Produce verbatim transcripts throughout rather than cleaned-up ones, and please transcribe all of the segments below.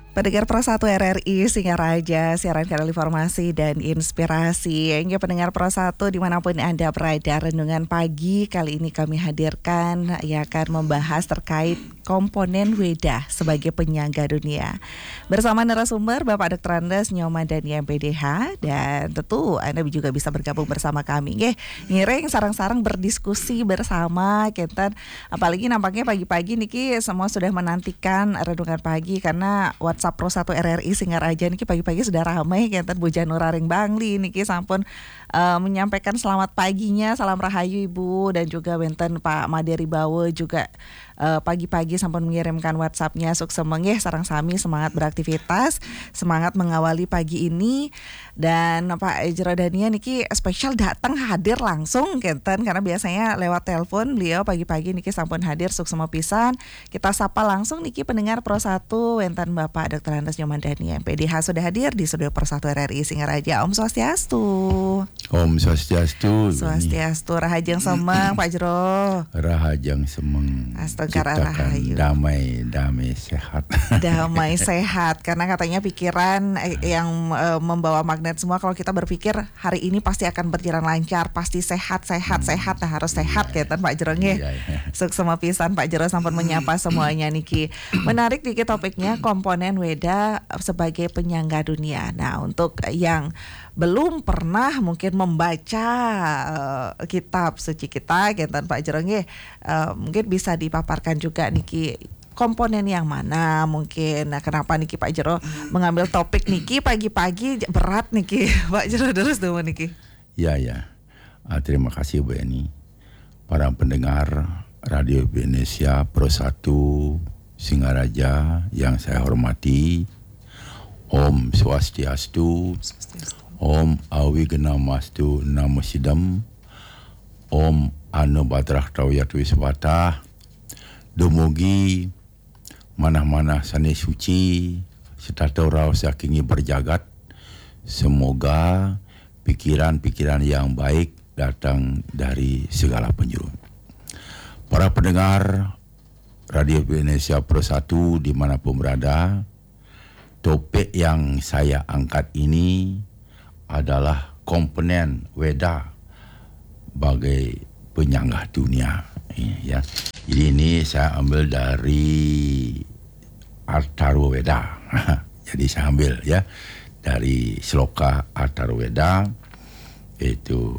Pendengar Pro satu R R I Singaraja, siaran kanal informasi dan inspirasi. Yang pendengar Pro satu dimanapun Anda berada, renungan pagi kali ini kami hadirkan yang akan membahas terkait komponen WEDA sebagai penyangga dunia. Bersama narasumber Bapak Doktor Andes Nyoman dan M P D H, dan tentu Anda juga bisa bergabung bersama kami. Nggih, ngiring sarang-sarang berdiskusi bersama Kenten. Apalagi nampaknya pagi-pagi niki semua sudah menantikan renungan pagi karena WhatsApp Pro satu R R I Singaraja niki pagi-pagi sudah ramai Kenten Bu Januraring Bangli niki sampun uh, menyampaikan selamat paginya, salam rahayu Ibu, dan juga benten Pak Maderi Bawe juga uh, pagi-pagi sampun mengirimkan WhatsApp-nya sukses menggih sarang sami semangat beraktivitas, semangat mengawali pagi ini. Dan Pak Jerodania niki spesial datang hadir langsung Kenten karena biasanya lewat telepon, beliau pagi-pagi niki sampun hadir sukses pisan. Kita sapa langsung niki pendengar Pro satu wenten Bapak Doktor Andes Nyoman dan M P D H sudah hadir di studio Pro satu R R I Singaraja. Om Swastiastu. Om Swastiastu. Swastiastu rahajeng semeng Pak Jero. Rahajeng semeng. Astagfirullah rahayu. Damai, damai sehat. Damai sehat karena katanya pikiran yang uh, membawa magnet semua. Kalau kita berpikir hari ini pasti akan berjalan lancar, pasti sehat, sehat, hmm. sehat, nah harus sehat ya kan Pak Jero nggih. Sukses pisan Pak Jero sampun menyapa semuanya niki. Menarik niki topiknya komponen WEDA sebagai penyangga dunia. Nah, untuk yang belum pernah mungkin membaca uh, kitab suci kita Kenten Pak Jero nggih, uh, mungkin bisa dipaparkan juga niki komponen yang mana mungkin. Nah, kenapa niki Pak Jero mengambil topik niki pagi-pagi berat niki Pak Jero terus dulu niki. Ya ya. Uh, terima kasih Bu Eni. Para pendengar Radio Indonesia Pro satu Singaraja yang saya hormati. Om Swastiastu. Om Awigena-mastu Namo Sidam. Om Anu Badrah Tawiyat Wiswata. Dumugi manah-manah sani suci serta rau sakingi berjagat. Semoga pikiran-pikiran yang baik datang dari segala penjuru. Para pendengar Radio Indonesia Pro satu dimanapun berada, topik yang saya angkat ini adalah komponen WEDA sebagai penyangga dunia. Ya. Jadi ini saya ambil dari Atharwaveda. Jadi saya ambil ya dari Sloka Atharwaveda itu.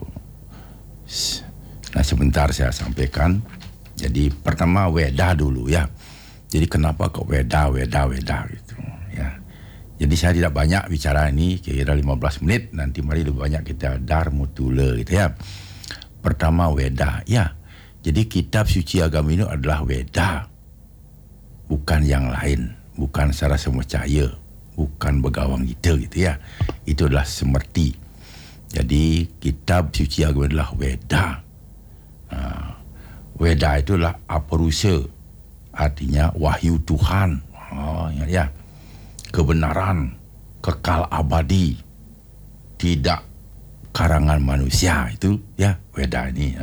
Nah sebentar saya sampaikan. Jadi pertama WEDA dulu ya. Jadi kenapa kok WEDA, WEDA, WEDA gitu ya. Jadi saya tidak banyak bicara ini, kira-kira lima belas menit. Nanti mari lebih banyak kita darmutule gitu ya. Pertama WEDA ya. Jadi kitab suci agama ini adalah WEDA. Bukan yang lain. Bukan secara semacaya. Bukan begawang kita gitu ya. Itu adalah semerti. Jadi kitab suci agama adalah WEDA. Uh, WEDA itulah aparusa. Artinya wahyu Tuhan. Oh, ingat ya. Kebenaran. Kekal abadi. Tidak karangan manusia. Itu ya WEDA ini.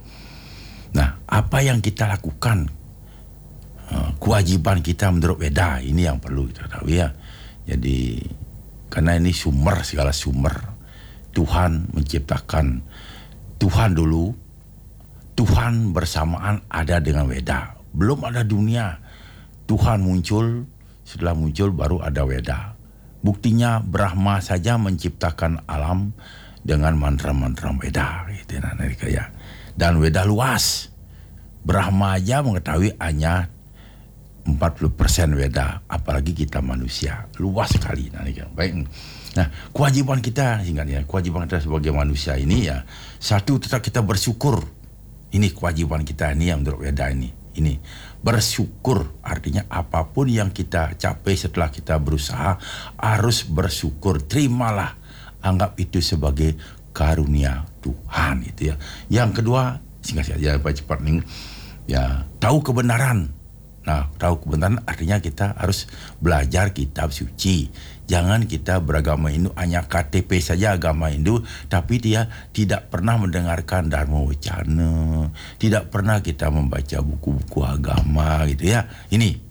Nah, apa yang kita lakukan? Uh, kewajiban kita menurut WEDA. Ini yang perlu kita tahu ya. Jadi, karena ini sumber, segala sumber. Tuhan menciptakan. Tuhan dulu. Tuhan bersamaan ada dengan WEDA. Belum ada dunia. Tuhan muncul. Setelah muncul baru ada WEDA. Buktinya Brahma saja menciptakan alam dengan mantra-mantra WEDA. Gitu, nah, ya. Dan WEDA luas. Brahma aja mengetahui hanya empat puluh persen WEDA. Apalagi kita manusia. Luas sekali. Nah, baik. Nah, kewajiban kita, singkatnya, kewajiban kita sebagai manusia ini ya, satu, tetap kita bersyukur. Ini kewajiban kita ini yang menurut WEDA ini. Ini bersyukur, artinya apapun yang kita capai setelah kita berusaha harus bersyukur. Terimalah, anggap itu sebagai karunia Tuhan itu ya. Yang kedua, singkat saja cepat nih, ya tahu kebenaran. Nah, tahu kebenaran artinya kita harus belajar kitab suci. Jangan kita beragama Hindu hanya K T P saja agama Hindu, tapi dia tidak pernah mendengarkan Dharma Wacana, tidak pernah kita membaca buku-buku agama gitu ya. Ini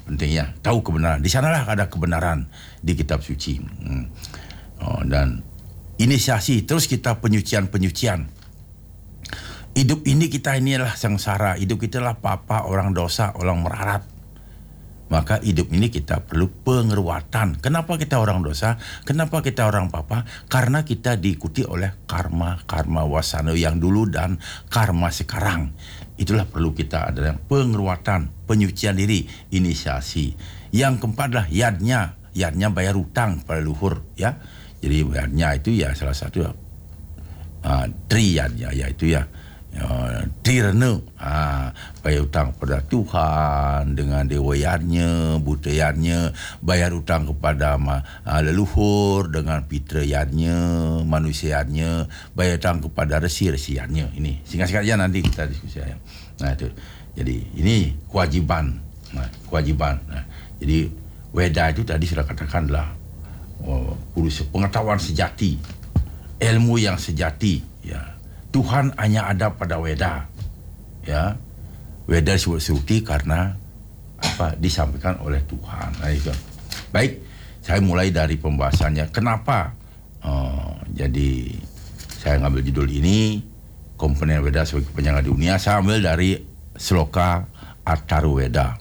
pentingnya tahu kebenaran. Di sanalah ada kebenaran di kitab suci. Hmm. Oh, dan inisiasi terus kita penyucian-penyucian. Hidup ini kita ini adalah sengsara, hidup kita adalah papa, orang dosa, orang merarat. Maka hidup ini kita perlu pengeruatan. Kenapa kita orang dosa? Kenapa kita orang papa? Karena kita diikuti oleh karma, karma wasana yang dulu dan karma sekarang. Itulah perlu kita ada pengeruatan, penyucian diri, inisiasi. Yang keempat adalah yadnya, yadnya bayar hutang pada luhur, ya. Jadi yadnya itu ya salah satu uh, triyadnya, yaitu ya. Uh, Tirana uh, bayar hutang kepada Tuhan dengan dewa yadnya, buta yadnya, bayar hutang kepada uh, leluhur dengan pitra yadnya, manusia yadnya, bayar hutang kepada resi-resi yadnya. Ini singkat-singkat ya, nanti kita diskusi ya. Nah itu, jadi ini kewajiban, nah, kewajiban. Nah, jadi Weda itu tadi sudah katakanlah oh, pengetahuan sejati, ilmu yang sejati, ya. Tuhan hanya ada pada Weda, ya. Weda disebut suci karena apa? Disampaikan oleh Tuhan. Nah, itu. Baik, saya mulai dari pembahasannya. Kenapa? Uh, jadi saya ngambil judul ini, komponen Weda sebagai penyangga dunia. Saya ambil dari Sloka Atharvaveda.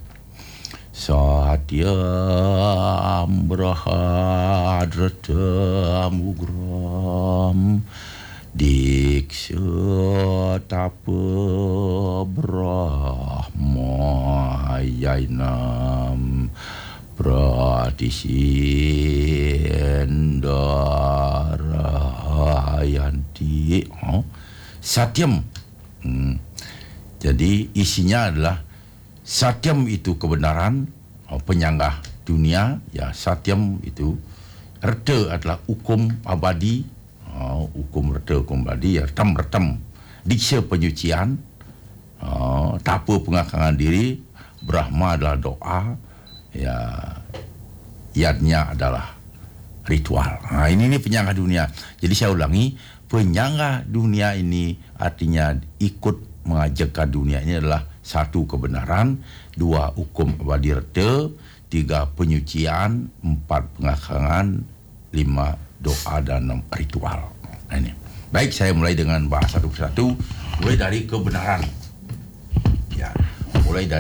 Satyam Brahadratam Ugram Diksha Tapa Brahmayainam Pratisindarayanti. Oh, Satyam. Hmm. Jadi isinya adalah Satyam itu kebenaran, oh, penyanggah dunia, ya. Satyam itu Reda adalah hukum abadi. Oh, hukum reda, hukum abadi, ya. Retam, retam. Diksha penyucian. Oh, tapa pengakangan diri. Brahma adalah doa. Ya, yadnya adalah ritual. Nah, ini, ini penyangga dunia. Jadi saya ulangi, penyangga dunia ini artinya ikut mengajarkan dunia ini adalah satu kebenaran, dua hukum abadi reda, tiga penyucian, empat pengakangan, lima doa, dan enam ritual. Nah, ini. Baik, saya mulai dengan bahas satu persatu, mulai dari kebenaran. Ya, mulai dari